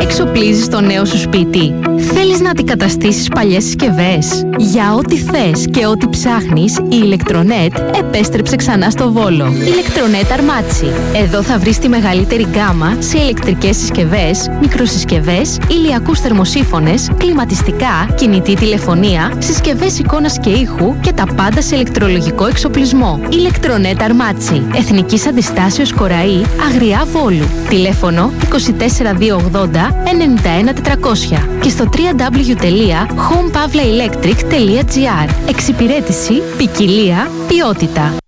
Εξοπλίζεις το νέο σου σπίτι? Θέλεις να αντικαταστήσεις παλιές συσκευές? Για ό,τι θες και ό,τι ψάχνεις, η Ηλεκτρονέτ επέστρεψε ξανά στο Βόλο. Ηλεκτρονέτ Αρμάτσι. Εδώ θα βρεις τη μεγαλύτερη γκάμα σε ηλεκτρικές συσκευές, μικροσυσκευές, ηλιακούς θερμοσύφωνες, κλιματιστικά, κινητή τηλεφωνία, συσκευές εικόνας και ήχου και τα πάντα σε ηλεκτρολογικό εξοπλισμό. Ηλεκτρονέτ Αρμάτσι. Εθνικής Αντιστάσεως Κοραή, Αγριά Βόλου. Τηλέφωνο 24280 91400 και στο www.homepavlaelectric.gr. Εξυπηρέτηση, ποικιλία, ποιότητα.